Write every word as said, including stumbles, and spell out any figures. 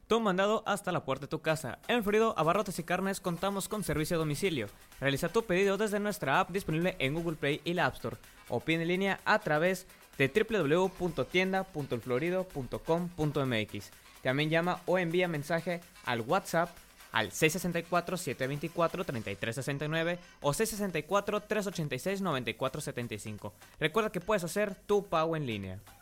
Tu mandado hasta la puerta de tu casa. En Florido Abarrotes y Carnes contamos con servicio a domicilio. Realiza tu pedido desde nuestra app disponible en Google Play y la App Store o pide en línea a través de doble u doble u doble u punto tienda punto el florido punto com punto m x. También llama o envía mensaje al WhatsApp al seis seis cuatro, siete dos cuatro, tres tres seis nueve o seis seis cuatro, tres ocho seis, nueve cuatro siete cinco. Recuerda que puedes hacer tu pago en línea.